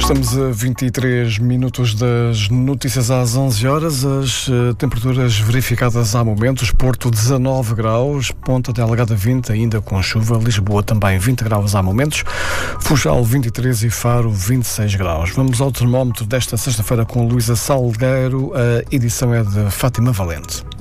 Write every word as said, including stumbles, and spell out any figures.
Estamos a vinte e três minutos das notícias às onze horas. As uh, temperaturas verificadas há momentos: Porto dezanove graus, Ponta Delgada vinte, ainda com chuva, Lisboa também vinte graus há momentos, Funchal vinte e três e Faro vinte e seis graus. Vamos ao termómetro desta sexta-feira com Luísa Salgueiro. A edição é de Fátima Valente.